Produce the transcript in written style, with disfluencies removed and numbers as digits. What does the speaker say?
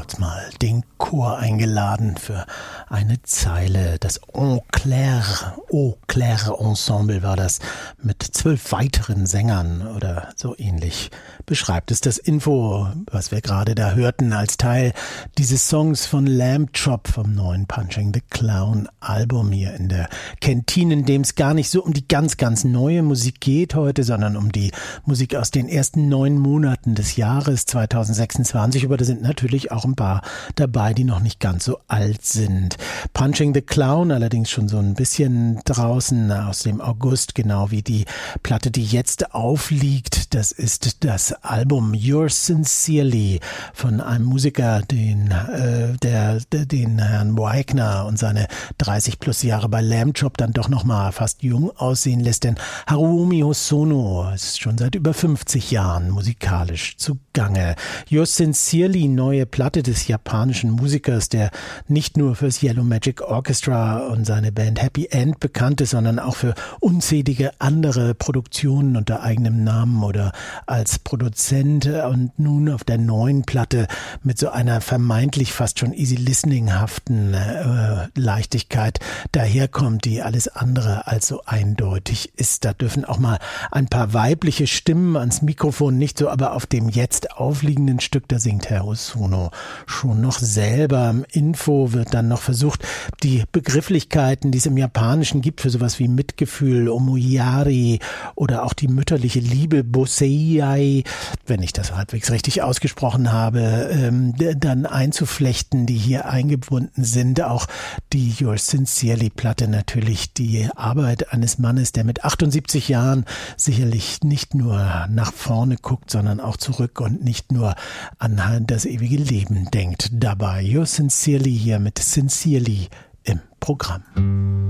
kurz mal den Chor eingeladen für eine Zeile. Das Eau Claire Ensemble war das, mit 12 weiteren Sängern oder so ähnlich beschreibt es das Info, was wir gerade da hörten, als Teil dieses Songs von Lamb Chop vom neuen Punching the Clown Album hier in der Kantine, in dem es gar nicht so um die ganz neue Musik geht heute, sondern um die Musik aus den ersten 9 Monaten des Jahres 2026, aber da sind natürlich auch ein paar dabei, die noch nicht ganz so alt sind. Punching the Clown allerdings schon so ein bisschen draußen aus dem August, genau wie die Platte, die jetzt aufliegt. Das ist das Album Yours Sincerely von einem Musiker, den Herrn Wagner und seine 30 plus Jahre bei Lamb Chop dann doch noch mal fast jung aussehen lässt, denn Haruomi Hosono ist schon seit über 50 Jahren musikalisch zugange. Yours Sincerely, neue Platte des japanischen Musikers, der nicht nur fürs Yellow Magic Orchestra und seine Band Happy End bekannt ist, sondern auch für unzählige andere Produktionen unter eigenem Namen oder als Produzent, und nun auf der neuen Platte mit so einer vermeintlich fast schon easy-listening-haften Leichtigkeit daherkommt, die alles andere als so eindeutig ist. Da dürfen auch mal ein paar weibliche Stimmen ans Mikrofon, nicht so, aber auf dem jetzt aufliegenden Stück, da singt Herr Hosono schon noch selber. Im Info wird dann noch versucht, die Begrifflichkeiten, die es im Japanischen gibt für sowas wie Mitgefühl, Omuyari oder auch die mütterliche Liebe, Boseiai, wenn ich das halbwegs richtig ausgesprochen habe, dann einzuflechten, die hier eingebunden sind. Auch die Yours Sincerely Platte natürlich die Arbeit eines Mannes, der mit 78 Jahren sicherlich nicht nur nach vorne guckt, sondern auch zurück und nicht nur an das ewige Leben denkt. Dabei Yours Sincerely hier mit Sincerely im Programm.